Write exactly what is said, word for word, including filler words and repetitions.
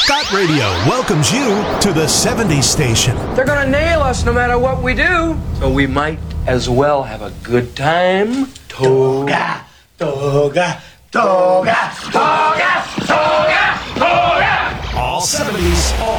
Scott Radio welcomes you to the seventies station. They're gonna nail us no matter what we do, so we might as well have a good time. Toga, toga, toga, toga, toga, toga. All seventies, all